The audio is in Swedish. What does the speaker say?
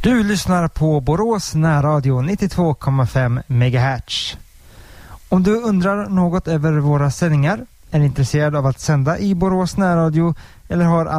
Du lyssnar på Borås närradio 92,5 MHz. Om du undrar något över våra sändningar, är intresserad av att sända i Borås närradio eller har